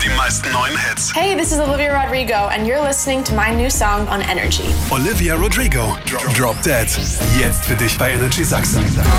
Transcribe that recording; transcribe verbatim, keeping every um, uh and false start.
die meisten neuen Hits. Hey, this is Olivia Rodrigo and you're listening to my new song on Energy. Olivia Rodrigo, Drop, Drop Dead. Jetzt für dich bei Energy Sachsen.